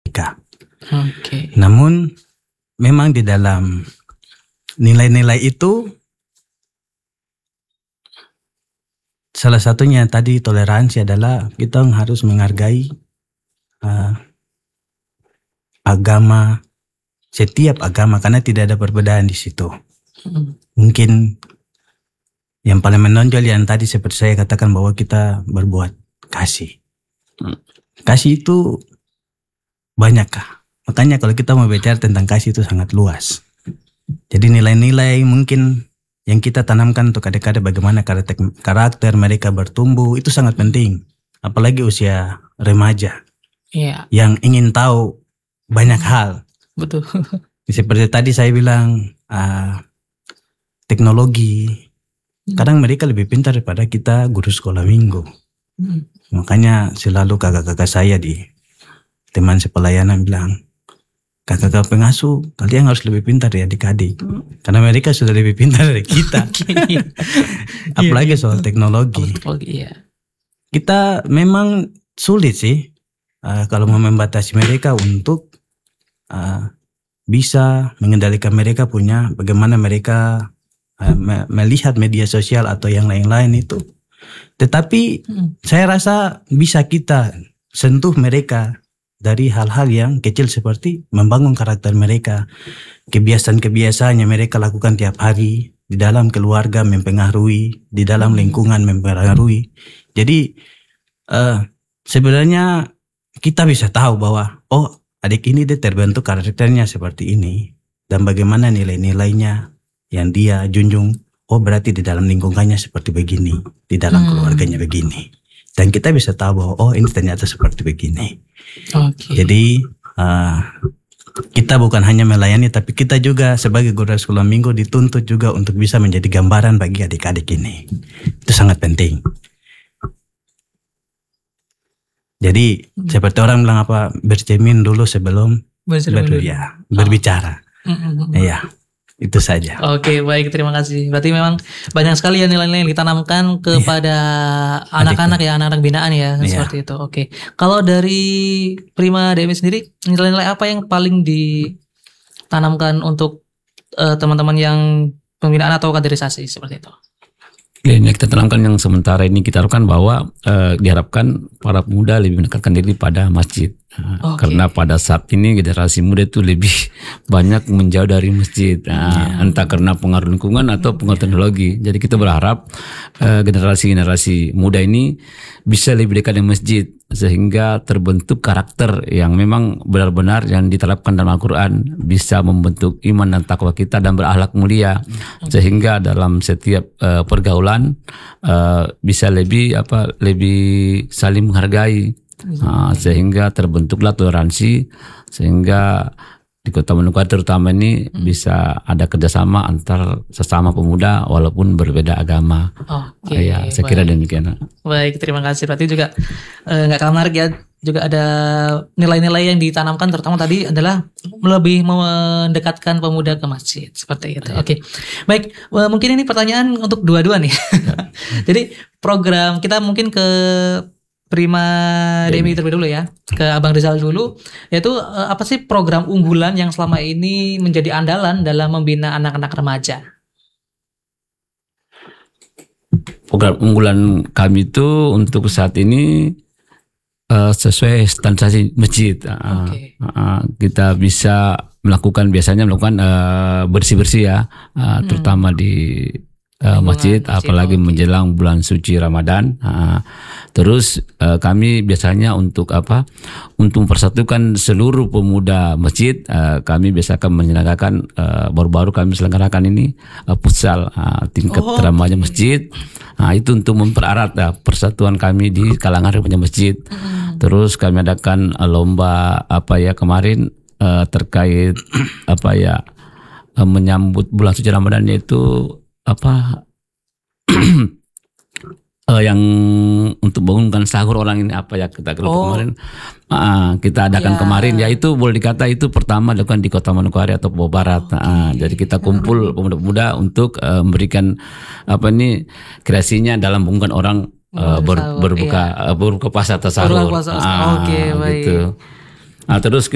mereka. Namun memang di dalam nilai-nilai itu salah satunya tadi toleransi adalah kita harus menghargai agama, setiap agama, karena tidak ada perbedaan di situ. Mungkin yang paling menonjol yang tadi seperti saya katakan bahwa kita berbuat kasih. Kasih itu banyak kah? Makanya kalau kita mau bicara tentang kasih itu sangat luas. Jadi nilai-nilai mungkin yang kita tanamkan untuk adik-adik bagaimana karakter mereka bertumbuh itu sangat penting. Apalagi usia remaja yang ingin tahu banyak hal. Betul. Seperti tadi saya bilang teknologi. Kadang mereka lebih pintar daripada kita guru sekolah minggu. Makanya selalu kakak-kakak saya di teman sepelayanan bilang, kakak-kakak pengasuh, kalian harus lebih pintar ya adik-adik. Karena mereka sudah lebih pintar dari kita. Apalagi soal teknologi. Kita memang sulit sih kalau mau membatasi mereka untuk bisa mengendalikan mereka punya bagaimana mereka melihat media sosial atau yang lain-lain itu. Tetapi saya rasa bisa kita sentuh mereka dari hal-hal yang kecil seperti membangun karakter mereka, kebiasaan-kebiasaan yang mereka lakukan tiap hari di dalam keluarga mempengaruhi, di dalam lingkungan mempengaruhi. Jadi sebenarnya kita bisa tahu bahwa adik ini dia terbentuk karakternya seperti ini dan bagaimana nilai-nilainya yang dia junjung. Berarti di dalam lingkungannya seperti begini, di dalam keluarganya begini. Dan kita bisa tahu bahwa ini ternyata seperti begini. Jadi kita bukan hanya melayani, tapi kita juga sebagai guru sekolah minggu dituntut juga untuk bisa menjadi gambaran bagi adik-adik ini. Itu sangat penting. Jadi seperti orang bilang bercermin dulu sebelum berbicara. Ya. Itu saja. Oke, baik, terima kasih. Berarti memang banyak sekali ya nilai-nilai yang ditanamkan kepada anak-anak ya, anak-anak binaan ya, seperti itu. Oke. Kalau dari Prima Demi sendiri, nilai-nilai apa yang paling ditanamkan untuk teman-teman yang pembinaan atau kaderisasi seperti itu? Yang kita tanamkan yang sementara ini kita harapkan bahwa diharapkan para pemuda lebih mendekatkan diri pada masjid. Karena pada saat ini generasi muda itu lebih banyak menjauh dari masjid. Entah karena pengaruh lingkungan atau pengaruh teknologi. Jadi kita berharap generasi-generasi muda ini bisa lebih dekat dengan masjid sehingga terbentuk karakter yang memang benar-benar yang diterapkan dalam Al-Quran, bisa membentuk iman dan takwa kita dan berakhlak mulia sehingga dalam setiap pergaulan bisa lebih saling menghargai. Sehingga terbentuklah toleransi, sehingga di Kota Manokwari terutama ini bisa ada kerjasama antar sesama pemuda walaupun berbeda agama. Saya kira demikian. Baik, terima kasih. Berarti juga nggak kalah menarik ya, juga ada nilai-nilai yang ditanamkan terutama tadi adalah lebih mendekatkan pemuda ke masjid seperti itu. Oke. Baik, mungkin ini pertanyaan untuk dua-dua nih. Jadi program kita mungkin ke Prima Demi terlebih dulu ya, ke Abang Rizal dulu, yaitu apa sih program unggulan yang selama ini menjadi andalan dalam membina anak-anak remaja? Program unggulan kami itu untuk saat ini sesuai standarisasi masjid. Kita bisa melakukan bersih-bersih ya, terutama di masjid, apalagi menjelang bulan suci Ramadan. Terus kami biasanya untuk mempersatukan seluruh pemuda masjid, kami biasakan menyelenggarakan baru-baru kami selenggarakan ini futsal tingkat remaja masjid. Itu untuk mempererat persatuan kami di kalangan remaja masjid. Terus kami adakan lomba kemarin terkait menyambut bulan suci Ramadan, yaitu yang untuk bangunkan sahur orang ini kita kemarin kita adakan kemarin, yaitu boleh dikata itu pertama dilakukan di Kota Manokwari atau Papua Barat. Jadi kita kumpul pemuda-pemuda untuk memberikan kreasinya dalam bangunkan orang berbuka puasa atau sahur. Baik. Gitu. Terus